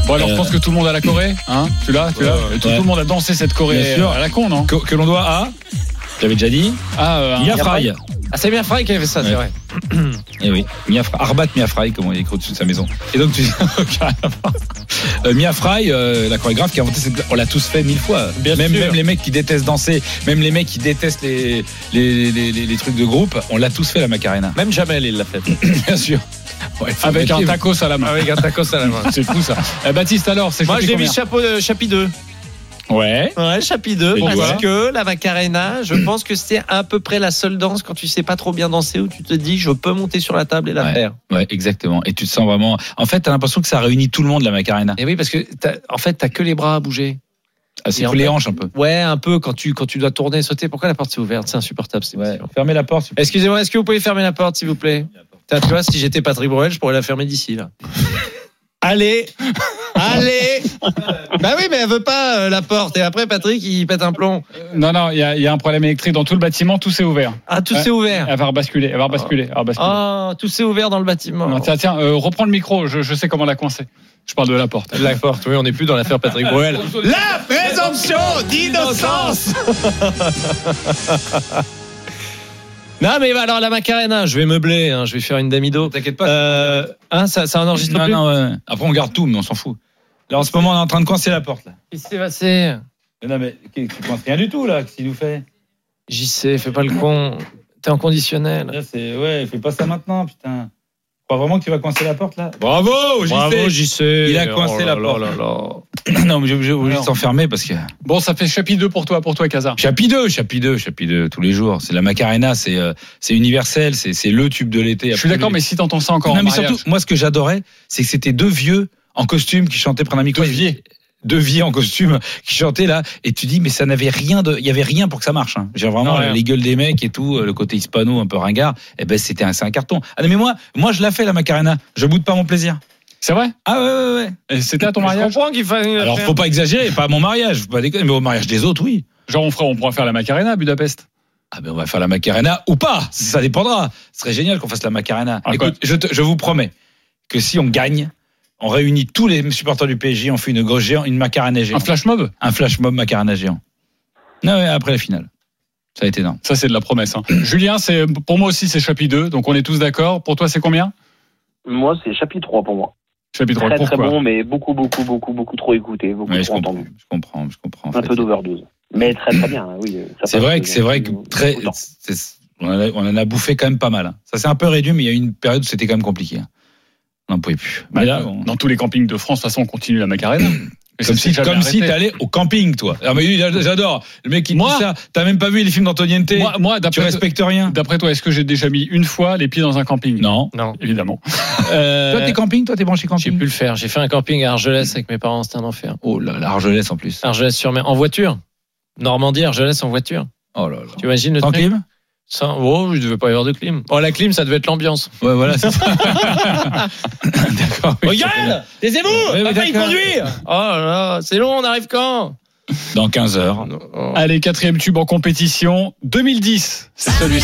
Bon, alors je pense que tout le monde a la Corée, hein. Tu l'as. Tout le monde a dansé cette Corée à la con, non? Que l'on doit à. J'avais déjà dit. Mia Fry. Ah, c'est Mia Fry qui avait fait ça, c'est vrai. Et oui, Arbat Mia Fry, comme on écrit au-dessus de sa maison. Et donc, Mia Fry, la chorégraphe qui a inventé cette... On l'a tous fait 1000 fois. Même les mecs qui détestent danser, même les mecs qui détestent les trucs de groupe, on l'a tous fait, la Macarena. Même Jamel, il l'a fait. Bien sûr. Ouais, avec un tacos à la main. C'est fou ça. Baptiste, alors, c'est moi, je l'ai mis Chapi 2. Ouais, Chapi 2, parce que la Macarena, je pense que c'était à peu près la seule danse quand tu sais pas trop bien danser où tu te dis je peux monter sur la table et la faire. Ouais, exactement. Et tu te sens vraiment. En fait, t'as l'impression que ça réunit tout le monde, la Macarena. Et oui, parce que t'as que les bras à bouger. C'est que les hanches un peu. Ouais, un peu quand tu dois tourner, sauter. Pourquoi la porte s'est ouverte? C'est insupportable. Fermez la porte. Excusez-moi, est-ce que vous pouvez fermer la porte, s'il vous plaît? Tu vois, si j'étais Patrick Bruel, je pourrais la fermer d'ici là. Allez. Bah oui, mais elle veut pas la porte. Et après, Patrick, il pète un plomb. Non, il y a un problème électrique dans tout le bâtiment. Tout s'est ouvert. Ah, tout s'est ouvert. Elle va rebasculer. Ah, tout s'est ouvert dans le bâtiment. Non, tiens, reprends le micro. Je sais comment la coincer. Je parle de la porte. La porte, oui, on n'est plus dans l'affaire Patrick Bruel. La présomption d'innocence. Non, mais alors la Macarena, je vais meubler, je vais faire une damido. T'inquiète pas. Ça enregistre plus. Non. Après, on garde tout, mais on s'en fout. Là, en ce moment, on est en train de coincer la porte. Là. Qu'est-ce qui s'est passé? Non, mais tu coinces rien du tout, là. Qu'est-ce qu'il nous fait? JC, fais pas le con. T'es en conditionnel. Là, fais pas ça maintenant, putain. Tu crois vraiment que tu vas coincer la porte, là? Bravo, JC. Il a coincé la porte. Non, mais j'ai obligé de s'enfermer parce que. Bon, ça fait Chapi 2 pour toi, Casa. Chapi 2 tous les jours. C'est la Macarena, c'est universel, c'est le tube de l'été. Je suis d'accord, mais si t'entends ça encore. Non, mais surtout, moi, ce que j'adorais, c'est que c'était deux vieux en costume qui chantaient près d'un micro. Deux vieux en costume qui chantaient là, et tu dis mais ça n'avait rien il y avait rien pour que ça marche. J'ai vraiment les gueules des mecs et tout, le côté hispano un peu ringard. Et ben c'est un carton. Ah non, mais moi je la fais la Macarena. Je boude pas mon plaisir. C'est vrai? Ah ouais. Et c'était à ton mariage? Je comprends qu'il fallait. Alors faut pas exagérer, pas à mon mariage, faut pas déconner, mais au mariage des autres, oui. Genre on pourra faire la Macarena à Budapest. Ah ben on va faire la Macarena ou pas, ça dépendra. Ce serait génial qu'on fasse la Macarena. Écoute, je vous promets que si on gagne, on réunit tous les supporters du PSG, on fait une Macarena géant. Un flash mob? Un flash mob Macarena géant. Non, ouais, après la finale. Ça a été énorme. Ça, c'est de la promesse. Julien, pour moi aussi, c'est Chapi 2, donc on est tous d'accord. Pour toi, c'est combien? Moi, c'est Chapi 3 pour moi. Chapi 3, très bon, mais beaucoup trop écouté, beaucoup trop entendu. Je comprends. Un peu d'overdose. Mais très bien, oui. C'est vrai que on en a bouffé quand même pas mal. Ça s'est un peu réduit, mais il y a eu une période où c'était quand même compliqué. On n'en pouvait plus. Mais là, dans tous les campings de France, de toute façon, on continue la Macarena. Comme si t'allais au camping, toi. Ah, mais j'adore. Le mec qui dit ça. T'as même pas vu les films d'Antoniente. Moi, tu respectes rien. D'après toi, est-ce que j'ai déjà mis une fois les pieds dans un camping? Non, évidemment. Toi, t'es camping, toi, t'es branché camping? J'ai pu le faire. J'ai fait un camping à Argelès avec mes parents. C'était un enfer. Oh là là, Argelès en plus. Argelès-sur-Mer, en voiture. Normandie, Argelès en voiture. Oh là là. Tu imagines le truc? Sans clim? Il devait pas y avoir de clim. Oh, la clim, ça devait être l'ambiance. Ouais, voilà, c'est ça. D'accord. Regarde! Taisez-vous! Papa, il conduit! Oh là là, c'est long, on arrive quand? Dans 15 heures. Allez, 4e tube en compétition. 2010, c'est celui-ci.